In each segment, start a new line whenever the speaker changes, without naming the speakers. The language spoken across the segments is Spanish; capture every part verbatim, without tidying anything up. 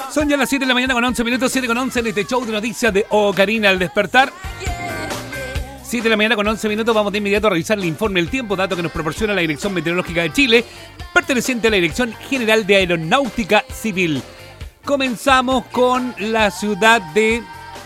Son ya las siete de la mañana con once minutos, siete con once en este show de noticias de Ocarina al despertar. siete de la mañana con once minutos, vamos de inmediato a revisar el informe del tiempo, dato que nos proporciona la Dirección Meteorológica de Chile, perteneciente a la Dirección General de Aeronáutica Civil. Comenzamos con la ciudad de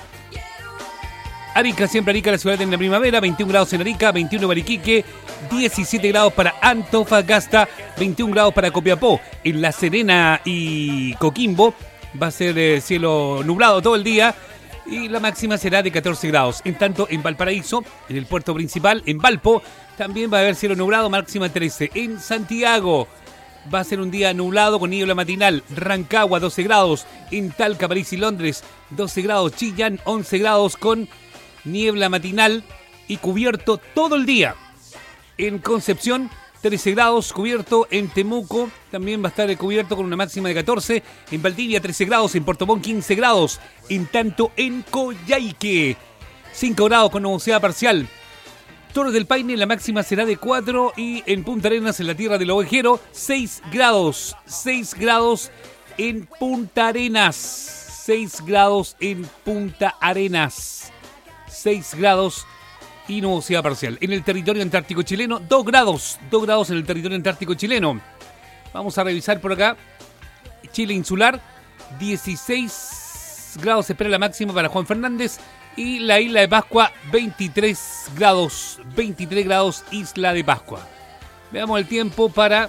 Arica, siempre Arica, la ciudad de la primavera, veintiún grados en Arica, veintiuno para Iquique, diecisiete grados para Antofagasta, veintiún grados para Copiapó. En La Serena y Coquimbo va a ser eh, cielo nublado todo el día y la máxima será de catorce grados. En tanto, en Valparaíso, en el puerto principal, en Valpo, también va a haber cielo nublado, máxima trece. En Santiago va a ser un día nublado con niebla matinal. Rancagua, doce grados. En Talca, París y Londres, doce grados. Chillán, once grados con niebla matinal y cubierto todo el día. En Concepción, trece grados, cubierto. En Temuco también va a estar cubierto con una máxima de catorce. En Valdivia, trece grados. En Puerto Montt, quince grados. En tanto, en Coyhaique, cinco grados con nubosidad parcial. Torres del Paine, la máxima será de cuatro. Y en Punta Arenas, en la tierra del Ovejero, seis grados. seis grados en Punta Arenas. seis grados en Punta Arenas. seis grados y nubosidad parcial. En el territorio antártico chileno, dos grados. dos grados en el territorio antártico chileno. Vamos a revisar por acá. Chile insular, dieciséis grados se espera la máxima para Juan Fernández. Y la isla de Pascua, veintitrés grados. veintitrés grados, isla de Pascua. Veamos el tiempo para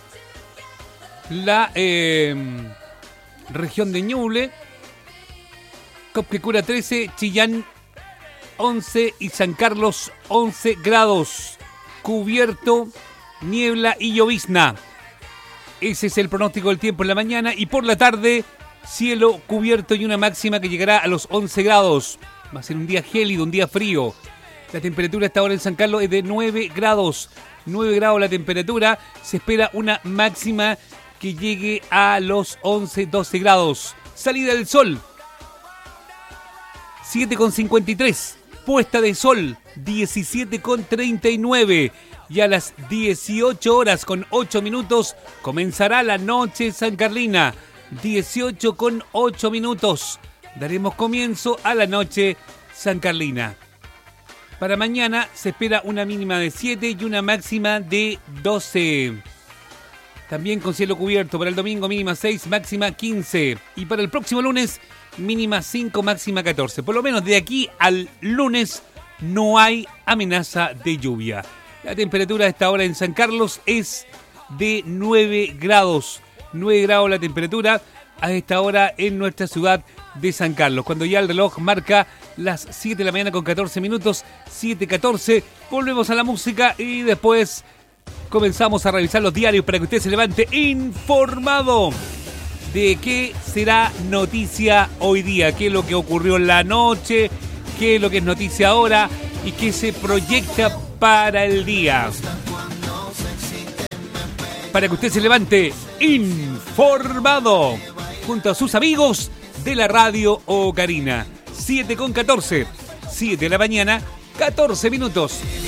la eh, región de Ñuble. Copquecura trece, Chillán once y San Carlos once grados. Cubierto, niebla y llovizna. Ese es el pronóstico del tiempo en la mañana. Y por la tarde, cielo cubierto y una máxima que llegará a los once grados. Va a ser un día gélido, un día frío. La temperatura a esta hora en San Carlos es de nueve grados. nueve grados la temperatura. Se espera una máxima que llegue a los once, doce grados. Salida del sol, siete con cincuenta y tres. Puesta de sol, diecisiete con treinta y nueve. Y a las dieciocho horas con ocho minutos comenzará la noche sancarlina. dieciocho con ocho minutos. Daremos comienzo a la noche sancarlina. Para mañana se espera una mínima de siete y una máxima de doce. También con cielo cubierto. Para el domingo mínima seis, máxima quince. Y para el próximo lunes mínima cinco, máxima catorce. Por lo menos de aquí al lunes no hay amenaza de lluvia. La temperatura a esta hora en San Carlos es de nueve grados. nueve grados la temperatura a esta hora en nuestra ciudad de San Carlos. Cuando ya el reloj marca las siete de la mañana con catorce minutos, siete catorce, volvemos a la música y después comenzamos a revisar los diarios para que usted se levante informado de qué será noticia hoy día, qué es lo que ocurrió en la noche, qué es lo que es noticia ahora y qué se proyecta para el día. Para que usted se levante informado junto a sus amigos de la radio Ocarina. siete con catorce, siete de la mañana, catorce minutos.